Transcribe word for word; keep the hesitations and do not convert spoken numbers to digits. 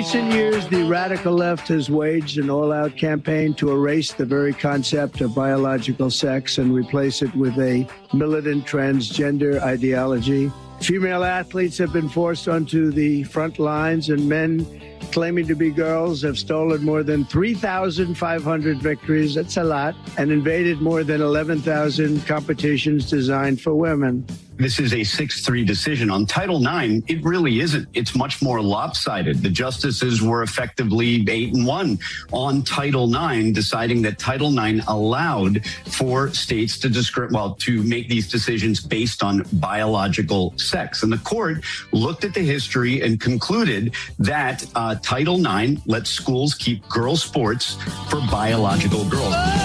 recent years, the radical left has waged an all-out campaign to erase the very concept of biological sex and replace it with a militant transgender ideology. Female athletes have been forced onto the front lines, and men claiming to be girls have stolen more than three thousand five hundred victories, that's a lot, and invaded more than eleven thousand competitions designed for women. This is a six three decision. On Title nine, it really isn't. It's much more lopsided. The justices were effectively eight and one on Title nine, deciding that Title nine allowed for states to discri- well, to make these decisions based on biological sex. And the court looked at the history and concluded that uh, Title nine lets schools keep girls' sports for biological girls.